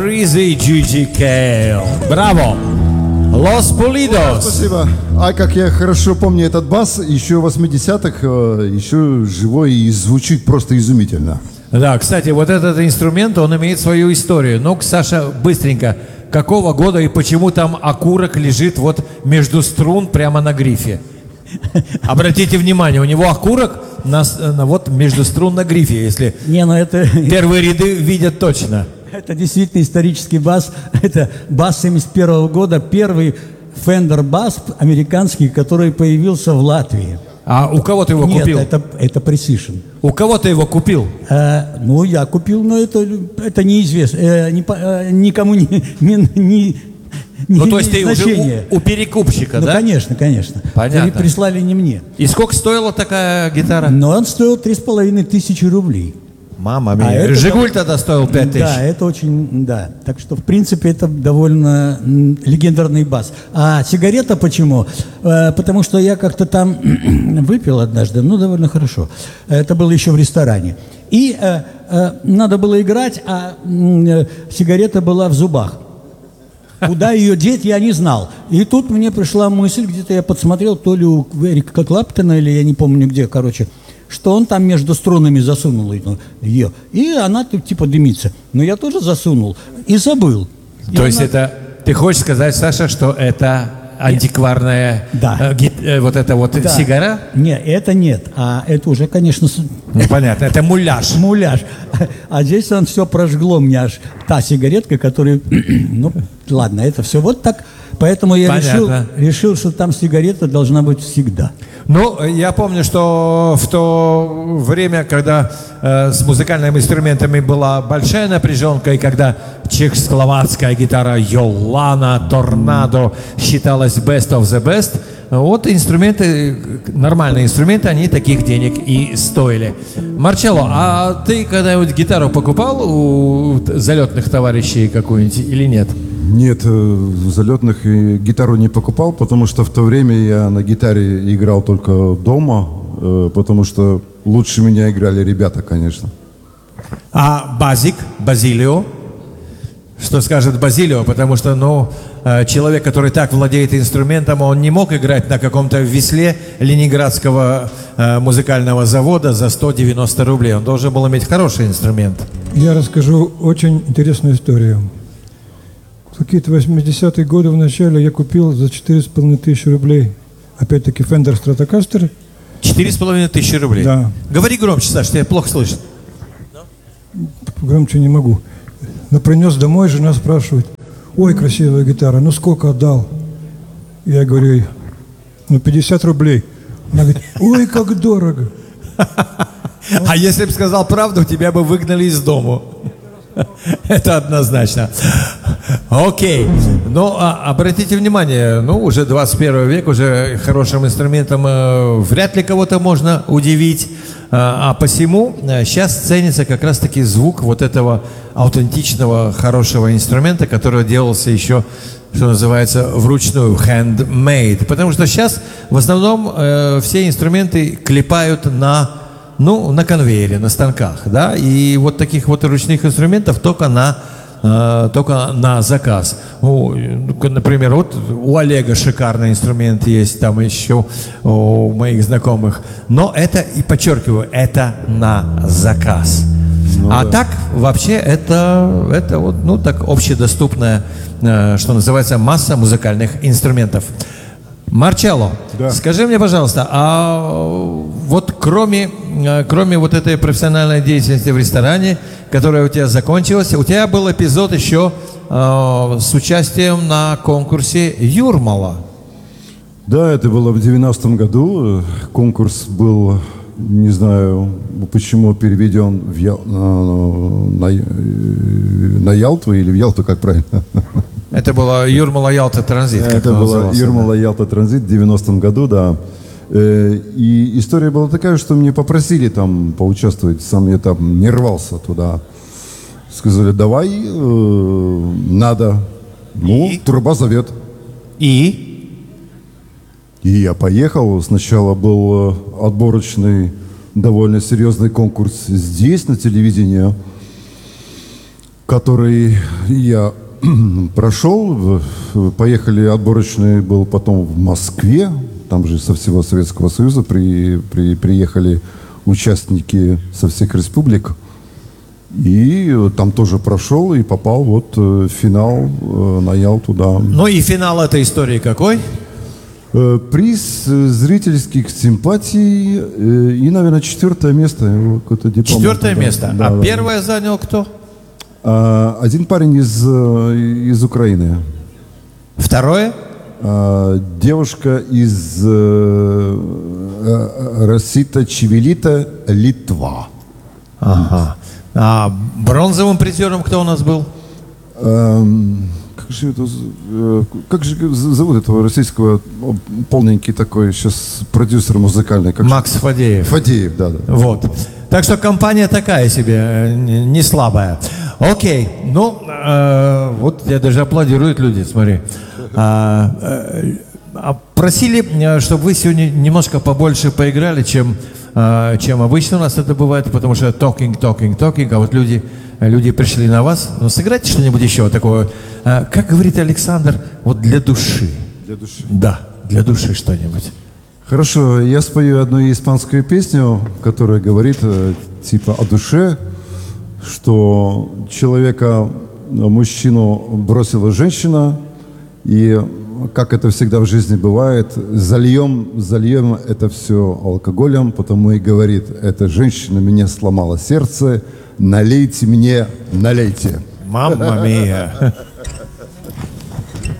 Rizzy GGK. Браво! Los Pulidos. Спасибо. А как я хорошо помню этот бас, еще 80-х, еще живой и звучит просто изумительно. Да, кстати, вот этот инструмент, он имеет свою историю. Ну-ка, Саша, быстренько. Какого года и почему там окурок лежит вот между струн прямо на грифе? Обратите внимание, у него окурок вот между струн на грифе, если Не, ну это... первые ряды видят точно. Это действительно исторический бас. Это бас 71 года, первый Fender бас американский, который появился в Латвии. А у кого ты его Нет, купил? это Precision. У кого ты его купил? Ну, я купил, но это неизвестно. Никому не Ну, то есть ты значение. уже у перекупщика, Ну, да? конечно, конечно. Понятно. Прислали не мне. И сколько стоила такая гитара? Но он стоил 3500 рублей. Мама А мия. это Жигуль тогда стоил 5000. Да, это очень, да. Так что, в принципе, это довольно легендарный бас. А сигарета почему? Потому что я как-то там выпил однажды, ну, довольно хорошо. Это было еще в ресторане. И надо было играть, а сигарета была в зубах. Куда ее деть, я не знал. И тут мне пришла мысль, где-то я подсмотрел, то ли у Эрика Клаптона, или я не помню где, короче, что он там между струнами засунул ее. И она типа дымится. Но я тоже засунул и забыл. То есть это... Ты хочешь сказать, Саша, что это антикварная Да. Вот эта вот Да. сигара? Нет, это нет. А это уже, конечно, Ну, понятно, это муляж. муляж. А здесь он все прожгло мне аж. Та сигаретка, которая... Ну, ладно, это все вот так. Поэтому я решил, что там сигарета должна быть всегда. Ну, я помню, что в то время, когда с музыкальными инструментами была большая напряженка, и когда чехословацкая гитара Йолана, Торнадо считалась best of the best, вот инструменты, нормальные инструменты, они таких денег и стоили. Марчелло, а ты когда-нибудь гитару покупал у залетных товарищей какую-нибудь или нет? Нет, залетных гитару не покупал, потому что в то время я на гитаре играл только дома, потому что лучше меня играли ребята, конечно. А Базилио? Что скажет Базилио? Потому что, человек, который так владеет инструментом, он не мог играть на каком-то весле ленинградского музыкального завода за 190 рублей. Он должен был иметь хороший инструмент. Я расскажу очень интересную историю. В какие-то 80-е годы в начале я купил за 4500 рублей, опять-таки, Fender Stratocaster. 4500 рублей? Да. Говори громче, Саш, тебя плохо слышно. Громче не могу. Но принес домой, жена спрашивает: ой, красивая гитара, ну сколько отдал? Я говорю: 50 рублей. Она говорит: ой, как дорого. А если бы сказал правду, тебя бы выгнали из дому. Это однозначно. Окей. Но обратите внимание, уже 21 век, уже хорошим инструментом вряд ли кого-то можно удивить. А посему сейчас ценится как раз-таки звук вот этого аутентичного, хорошего инструмента, который делался еще, что называется, вручную, handmade. Потому что сейчас в основном все инструменты клепают на конвейере, на станках, да, и вот таких вот ручных инструментов только на заказ. Например, вот у Олега шикарный инструмент есть, там еще у моих знакомых, но это, и подчеркиваю, это на заказ. Так, вообще, это вот, так общедоступная, что называется, масса музыкальных инструментов. Марчелло, да. Скажи мне, пожалуйста, а вот кроме вот этой профессиональной деятельности в ресторане, которая у тебя закончилась, у тебя был эпизод еще с участием на конкурсе Юрмала. Да, это было в 90-м году. Конкурс был, не знаю, почему переведен на Ялту или в Ялту, как правильно? Это было Юрмала-Ялта Транзит. Это было Юрмала-Ялта Транзит в 90-м году, да. И история была такая, что мне попросили там поучаствовать, сам я там не рвался туда. Сказали: давай, надо. Труба зовет. И я поехал. Сначала был отборочный, довольно серьезный конкурс здесь, на телевидении. который я прошел. Поехали, отборочный был потом в Москве. Там же со всего Советского Союза приехали участники со всех республик. И там тоже прошел и попал вот в финал на Ялту, да. Ну и финал этой истории какой? Приз зрительских симпатий и, наверное, 4 место. Какой-то диплом. 4 место. Да, А да. первое занял кто? Один парень из Украины. Второе? Девушка из Росита Чевелита, Литва. Ага. А бронзовым призером кто у нас был? Как же зовут этого российского полненький такой сейчас продюсер музыкальный? Макс Фадеев. Фадеев, да. Вот. Так что компания такая себе, не слабая. Окей. Ну, вот я даже аплодируют люди, смотри. Просили, чтобы вы сегодня немножко побольше поиграли, чем обычно у нас это бывает, потому что talking, а вот люди пришли на вас. Ну, сыграйте что-нибудь еще такое. Как говорит Александр, вот для души. Для души. Да, для души что-нибудь. Хорошо, я спою одну испанскую песню, которая говорит типа о душе, что человека, мужчину бросила женщина, и как это всегда в жизни бывает, зальем это все алкоголем, потому и говорит, эта женщина меня сломала сердце, налейте мне, налейте. Мамма мия.